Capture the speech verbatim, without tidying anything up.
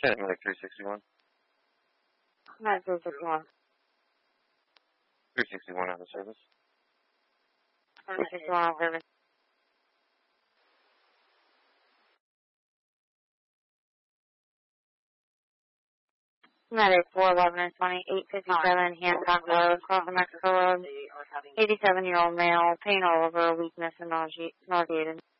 Yeah, like three sixty-one. Not three sixty-one. three sixty-one out of service. three sixty-one out of service. Medic four eleven and twenty, eight fifty-seven, Hancock Road, Cross Mexico Road. eighty-seven-year-old male, pain all over, weakness and nausea, nauseated.